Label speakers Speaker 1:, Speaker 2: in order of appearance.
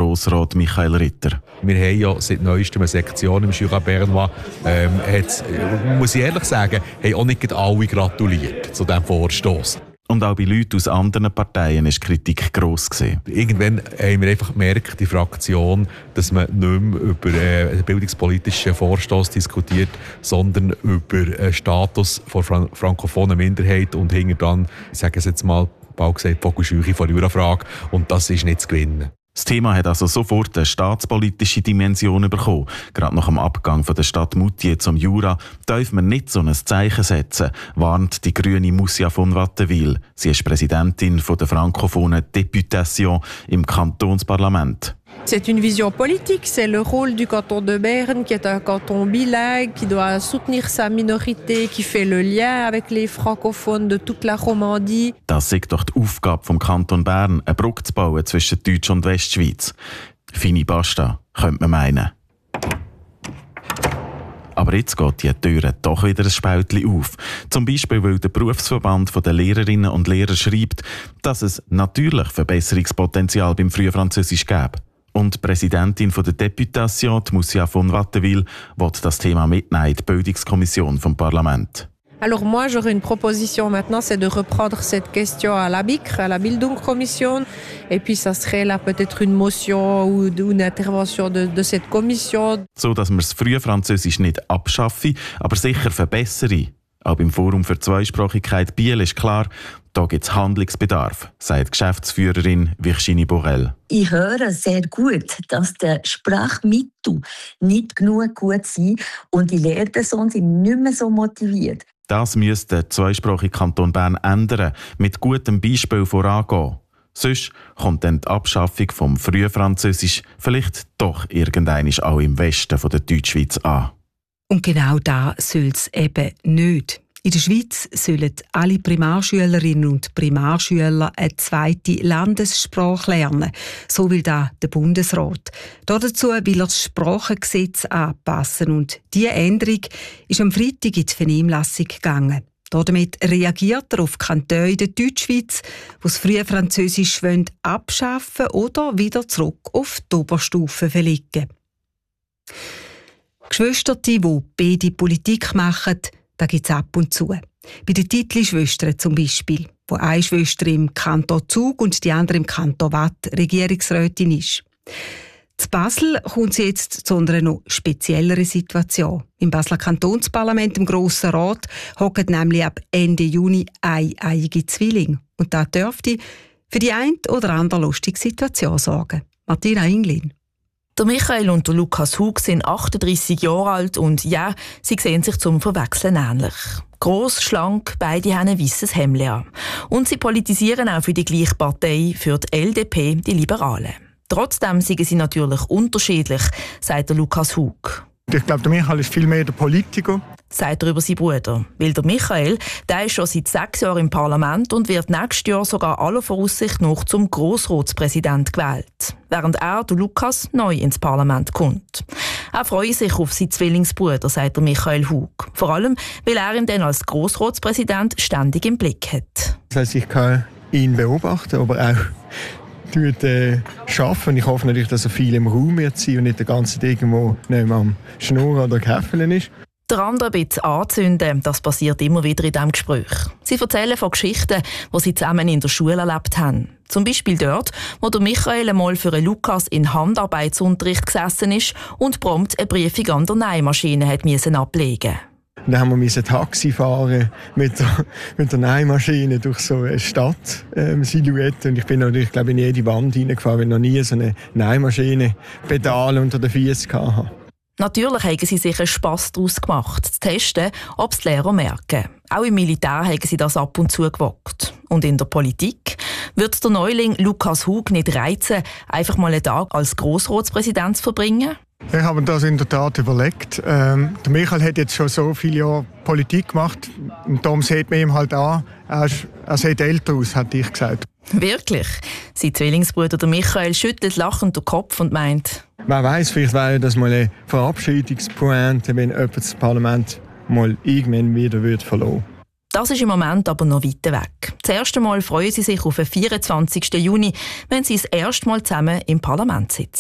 Speaker 1: Grossrat Michael Ritter.
Speaker 2: Wir haben ja seit neuestem eine Sektion im Jura Bernois. Muss ich ehrlich sagen, haben auch nicht alle gratuliert zu diesem Vorstoss.
Speaker 1: Und auch bei Leuten aus anderen Parteien war die Kritik gross gewesen.
Speaker 2: Irgendwann haben wir einfach gemerkt, die Fraktion, dass man nicht mehr über einen bildungspolitischen Vorstoss diskutiert, sondern über den Status der frankophonen Minderheit und hinter dann, ich sage es jetzt mal, bald gesagt, Vogelscheuche vor Jurafrage. Und das ist nicht zu gewinnen.
Speaker 1: Das Thema hat also sofort eine staatspolitische Dimension bekommen. Gerade nach dem Abgang von der Stadt Moutier zum Jura darf man nicht so ein Zeichen setzen, warnt die grüne Moussia von Wattenwyl. Sie ist Präsidentin der frankophonen Députation im Kantonsparlament.
Speaker 3: C'est une vision politique, c'est le rôle du canton de Berne qui est un canton bilingue, qui doit soutenir sa minorité, qui fait le lien avec les francophones de toute la Romandie.
Speaker 1: Das ist doch die Aufgabe vom Kanton Bern, eine Brücke zu bauen zwischen Deutsch- und Westschweiz. Fini basta, könnte man meinen. Aber jetzt geht die Tür doch wieder ein Spältchen auf. Zum Beispiel, weil der Berufsverband der Lehrerinnen und Lehrer schreibt, dass es natürlich Verbesserungspotenzial beim Frühfranzösisch gäbe. Und die Präsidentin der Députation, Moussia von Wattenwyl, will das Thema mitnehmen in die Bildungskommission vom Parlament.
Speaker 3: Alors moi, j'aurais une proposition maintenant, c'est de reprendre cette question à la BICR, à la Bildungskommission. Et puis, ça serait là peut-être une motion ou une intervention de cette commission.
Speaker 1: So, dass man das Frühfranzösisch nicht abschaffe, aber sicher verbessere. Auch beim Forum für Zweisprachigkeit Biel ist klar, da gibt es Handlungsbedarf, sagt Geschäftsführerin Virginie Borel.
Speaker 4: Ich höre sehr gut, dass der Sprachmittel nicht genug gut sind und die Lehrpersonen sind nicht mehr so motiviert.
Speaker 1: Das müsste der zweisprachige Kanton Bern ändern, mit gutem Beispiel vorangehen. Sonst kommt dann die Abschaffung vom Frühfranzösisch vielleicht doch irgendeinmal auch im Westen von der Deutschschweiz an.
Speaker 5: Und genau da soll es eben nicht. In der Schweiz sollen alle Primarschülerinnen und Primarschüler eine zweite Landessprache lernen. So will das der Bundesrat. Dazu will er das Sprachengesetz anpassen. Und diese Änderung ist am Freitag in die Vernehmlassung gegangen. Damit reagiert er auf Kantone in der Deutschschweiz, die das Frühfranzösisch abschaffen oder wieder zurück auf die Oberstufe verlegen. Geschwister, die beide Politik machen, da gibt es ab und zu. Bei den Titli-Schwestern zum Beispiel, wo eine Schwester im Kanton Zug und die andere im Kanton Waadt Regierungsrätin ist. Zu Basel kommt sie jetzt zu einer noch spezielleren Situation. Im Basler Kantonsparlament, im Grossen Rat, hocken nämlich ab Ende Juni eineige Zwillinge. Und das dürfte für die eine oder andere lustige Situation sorgen. Martina Inglin.
Speaker 6: Der Michael und der Lukas Hug sind 38 Jahre alt und ja, sie sehen sich zum Verwechseln ähnlich. Gross, schlank, beide haben ein weisses Hemd an. Und sie politisieren auch für die gleiche Partei, für die LDP, die Liberalen. Trotzdem sind sie natürlich unterschiedlich, sagt der Lukas Hug.
Speaker 7: Ich glaube, der Michael ist viel mehr der Politiker.
Speaker 6: Sagt er über seinen Bruder. Weil der Michael, der ist schon seit 6 Jahren im Parlament und wird nächstes Jahr sogar aller Voraussicht nach zum Grossratspräsident gewählt. Während er, der Lukas, neu ins Parlament kommt. Er freut sich auf seinen Zwillingsbruder, sagt der Michael Hug. Vor allem, weil er ihn dann als Grossratspräsident ständig im Blick hat.
Speaker 7: Das heisst, ich kann ihn beobachten, aber auch arbeiten. Ich hoffe natürlich, dass er viel im Raum wird sein und nicht den ganzen Tag irgendwo neben am Schnurren oder Käffeln ist.
Speaker 6: Der andere ein bisschen anzünden, das passiert immer wieder in diesem Gespräch. Sie erzählen von Geschichten, die sie zusammen in der Schule erlebt haben. Zum Beispiel dort, wo der Michael einmal für einen Lukas in Handarbeitsunterricht gesessen ist und prompt eine Briefung an der Nähmaschine ablegen musste.
Speaker 7: Dann haben wir Taxi fahren mit der Nähmaschine durch so eine Stadt-Silhouette. Und ich bin natürlich, glaube ich, in jede Wand reingefahren, weil ich noch nie so eine Nähmaschine-Pedal unter den Füßen hatte.
Speaker 6: Natürlich haben sie sich einen Spass daraus gemacht, zu testen, ob es die Lehrer merken. Auch im Militär haben sie das ab und zu gewagt. Und in der Politik wird der Neuling Lukas Hug nicht reizen, einfach mal einen Tag als Grossratspräsident zu verbringen?
Speaker 7: Ich habe mir das in der Tat überlegt. Der Michael hat jetzt schon so viele Jahre Politik gemacht. Und darum sieht man ihm halt an, er sieht älter aus, hätte ich gesagt.
Speaker 6: Wirklich? Sein Zwillingsbruder der Michael schüttelt lachend den Kopf und meint:
Speaker 7: Wer weiss, vielleicht wäre das mal eine Verabschiedungspointe, wenn jemand das Parlament mal irgendwann wieder verlassen würde.
Speaker 6: Das ist im Moment aber noch weit weg. Das erste Mal freuen sie sich auf den 24. Juni, wenn sie das erste Mal zusammen im Parlament sitzen.